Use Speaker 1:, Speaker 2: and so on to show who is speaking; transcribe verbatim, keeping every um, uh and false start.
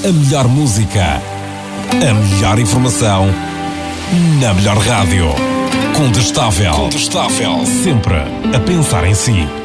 Speaker 1: A melhor música, a melhor informação, na melhor rádio. Contestável. Contestável. Sempre a pensar em si.